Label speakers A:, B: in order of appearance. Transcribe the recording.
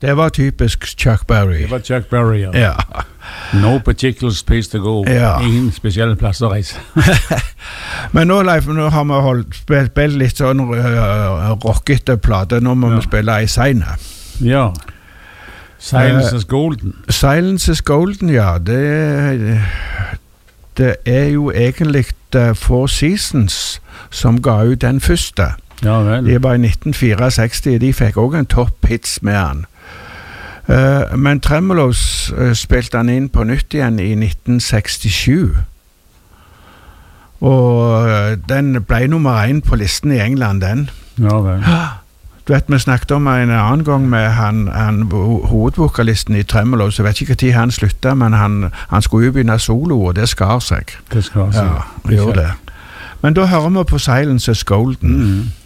A: Det var typisk Chuck Berry.
B: Det var Chuck Berry, ja.
A: Ja.
B: No particular place to go.
A: Ja.
B: Ingen spesielle plasser å reise.
A: Men nå, Leif, nå har vi spilt litt sånn rockete plate. Nå må vi spille ei seine.
B: Ja. Silence is Golden.
A: Silence is Golden, ja. Det er jo egentlig Four Seasons som ga ut den første.
B: Ja, vel.
A: De var i 1964. De fikk også en topp hits med han. Men Tremolos spilte han inn på nytt igjen i 1967. Og den ble nummer 1 på listen i England, den.
B: Ja, vel.
A: Du vet, vi snakket om en annen gang med han hovedvokalisten i Tremolos. Jeg vet ikke hva tid han sluttet, men han skulle jo begynne solo, og det skar seg.
B: Det skar seg.
A: Ja, gjorde det. Men da hører vi på Silence is Golden.